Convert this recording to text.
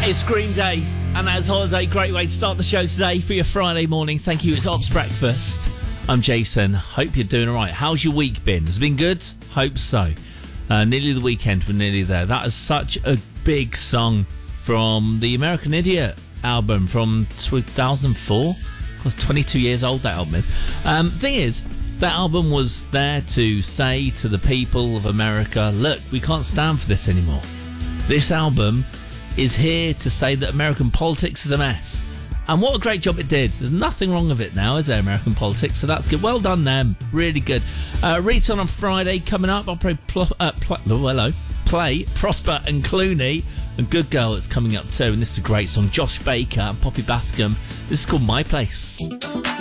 It's Green Day, and as Holiday, great way to start the show today for your Friday morning. Thank you, it's Ops Breakfast. I'm Jason. Hope you're doing all right. How's your week been? Has it been good? Hope so. Nearly the weekend, we're nearly there. That is such a big song from the American Idiot album from 2004. I was 22 years old, that album is. Thing is, that album was there to say to the people of America, look, we can't stand for this anymore. This album is here to say that American politics is a mess. And what a great job it did. There's nothing wrong with it now, is there, American politics? So that's good. Well done, them. Really good. Return on Friday coming up. I'll play Prosper and Clooney. And Good Girl is coming up too. And this is a great song. Josh Baker and Poppy Bascom. This is called My Place.